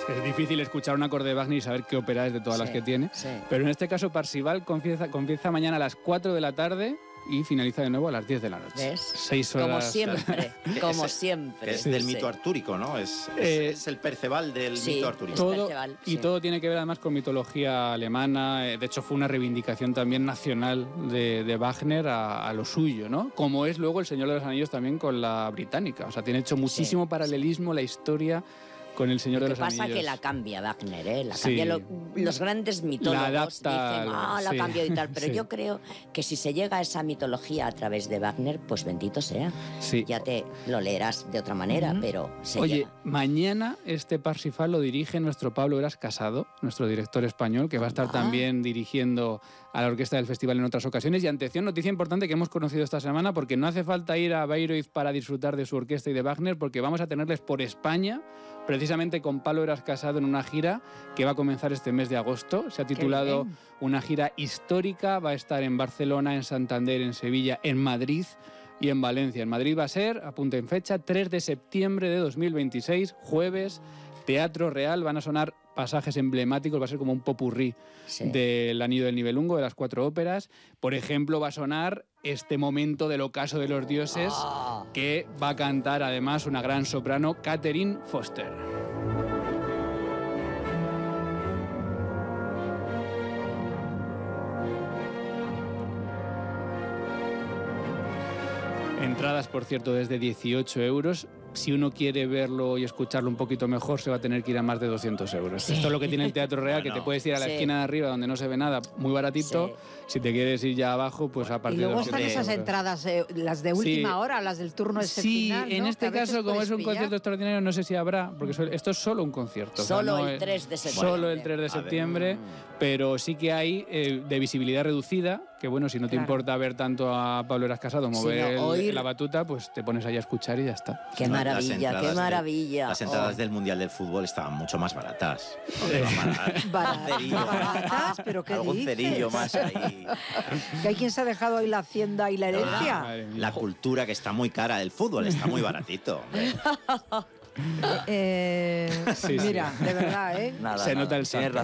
Es difícil escuchar un acorde de Wagner y saber qué ópera es de todas las que tiene. Sí. Pero en este caso Parzival comienza mañana a las 4 de la tarde y finaliza de nuevo a las 10 de la noche. ¿Ves? 6 horas. Como siempre, como siempre. Que es del mito artúrico, ¿no? Es el Perceval del mito artúrico. Todo tiene que ver además con mitología alemana. De hecho, fue una reivindicación también nacional de Wagner a lo suyo, ¿no? Como es luego El Señor de los Anillos también con la británica. O sea, tiene hecho muchísimo paralelismo la historia con El Señor de los Anillos. Lo que pasa es que la cambia Wagner, ¿eh? La cambia los grandes mitólogos dicen, la cambio y tal, pero yo creo que si se llega a esa mitología a través de Wagner, pues bendito sea. Sí. Ya te lo leerás de otra manera, pero se llega. Mañana este Parsifal lo dirige nuestro Pablo Eras Casado, nuestro director español, que va a estar también dirigiendo a la orquesta del festival en otras ocasiones. Y atención, noticia importante que hemos conocido esta semana, porque no hace falta ir a Bayreuth para disfrutar de su orquesta y de Wagner, porque vamos a tenerles por España, precisamente con Pablo Eras Casado en una gira que va a comenzar este mes de agosto. Se ha titulado una gira histórica, va a estar en Barcelona, en Santander, en Sevilla, en Madrid y en Valencia. En Madrid va a ser, apunten fecha, 3 de septiembre de 2026, jueves, Teatro Real, van a sonar pasajes emblemáticos, va a ser como un popurrí del Anillo del Nibelungo, de las 4 óperas. Por ejemplo, va a sonar este momento del Ocaso de los Dioses, que va a cantar además una gran soprano, Catherine Foster. Entradas, por cierto, desde 18 euros. Si uno quiere verlo y escucharlo un poquito mejor, se va a tener que ir a más de 200 euros. Esto es lo que tiene el Teatro Real, que te puedes ir a la esquina de arriba donde no se ve nada, muy baratito. Si te quieres ir ya abajo, pues a partir de 200 euros. Y luego están esas entradas, las de última hora, las del turno ese final, ¿no? En este caso, como es un concierto extraordinario, no sé si habrá, porque esto es solo un concierto. Solo el 3 de septiembre. Solo el 3 de septiembre, pero sí que hay de visibilidad reducida, que bueno, si no te importa ver tanto a Pablo Eras Casado mover la batuta, pues te pones ahí a escuchar y ya está. ¡Qué maravilla, qué maravilla! Las entradas del Mundial del Fútbol estaban mucho más baratas. ¿Baratas? ¿Pero qué algún dices? cerillo más ahí. ¿Que hay quien se ha dejado ahí la hacienda y la herencia? La cultura, que está muy cara, del fútbol está muy baratito. Mira, de verdad, ¿eh? Se nota el salto.